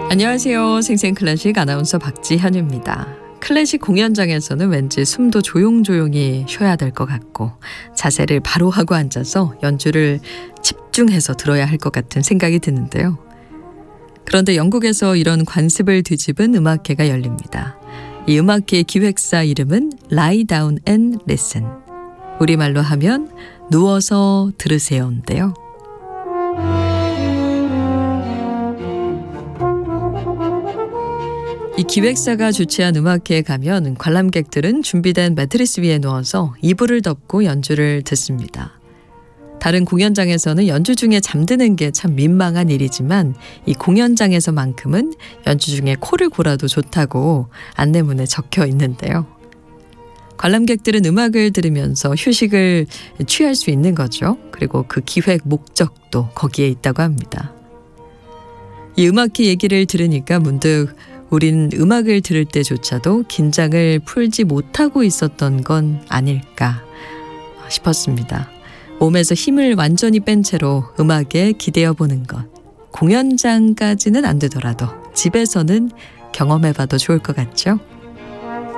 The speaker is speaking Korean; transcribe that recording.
안녕하세요. 생생클래식 아나운서 박지현입니다. 클래식 공연장에서는 왠지 숨도 조용조용히 쉬어야 될 것 같고 자세를 바로 하고 앉아서 연주를 집중해서 들어야 할 것 같은 생각이 드는데요. 그런데 영국에서 이런 관습을 뒤집은 음악회가 열립니다. 이 음악회의 기획사 이름은 Lie Down and Listen. 우리말로 하면 누워서 들으세요인데요. 이 기획사가 주최한 음악회에 가면 관람객들은 준비된 매트리스 위에 누워서 이불을 덮고 연주를 듣습니다. 다른 공연장에서는 연주 중에 잠드는 게 참 민망한 일이지만 이 공연장에서만큼은 연주 중에 코를 골아도 좋다고 안내문에 적혀 있는데요. 관람객들은 음악을 들으면서 휴식을 취할 수 있는 거죠. 그리고 그 기획 목적도 거기에 있다고 합니다. 이 음악회 얘기를 들으니까 문득 우린 음악을 들을 때조차도 긴장을 풀지 못하고 있었던 건 아닐까 싶었습니다. 몸에서 힘을 완전히 뺀 채로 음악에 기대어 보는 것. 공연장까지는 안 되더라도 집에서는 경험해봐도 좋을 것 같죠?